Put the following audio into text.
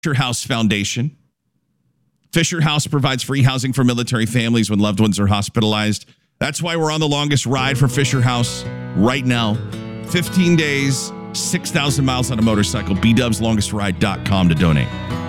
Fisher House Foundation. Fisher House provides free housing for military families when loved ones are hospitalized. That's why we're on the longest ride for Fisher House right now. 15 days, 6,000 miles on a motorcycle. BDubsLongestRide.com to donate.